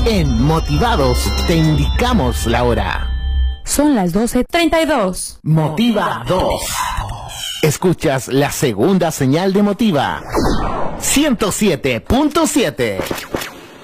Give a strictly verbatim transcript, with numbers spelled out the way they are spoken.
En Motivados te indicamos la hora. Son las doce treinta y dos. Motiva dos. Escuchas la segunda señal de Motiva. ciento siete punto siete.